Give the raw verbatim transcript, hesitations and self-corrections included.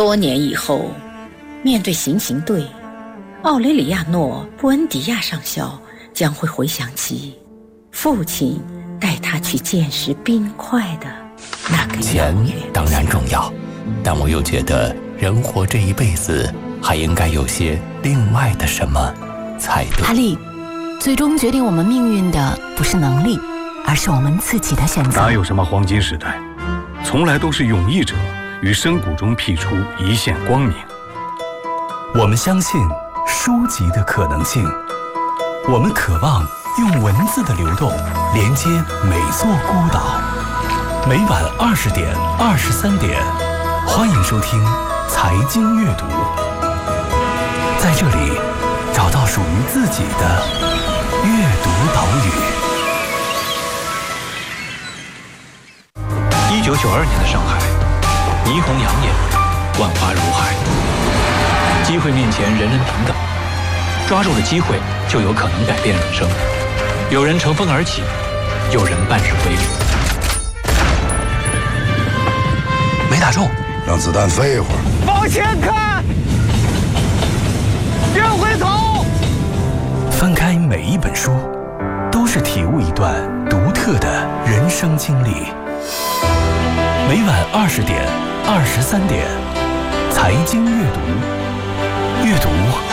多年以后，面对行刑队，奥雷里亚诺·布恩迪亚上校将会回想起父亲带他去见识冰块的那个钱当然重要，但我又觉得人活这一辈子还应该有些另外的什么才对。 阿丽，最终决定我们命运的不是能力，而是我们自己的选择。 哪有什么黄金时代，从来都是勇毅者于深谷中辟出一线光明。 我们相信书籍的可能性，我们渴望用文字的流动连接每座孤岛。每晚二十点、二十三点，欢迎收听财经阅读，在这里找到属于自己的阅读岛屿。 一九九二年的上海，霓虹养眼，万花如海，机会面前人人平等，抓住了机会就有可能改变人生。有人乘风而起，有人半生微流。 没打中， 让子弹飞一会儿。 往前看，别回头。 翻开每一本书，都是体悟一段独特的人生经历。每晚二十点、二十三点，财经阅读，阅读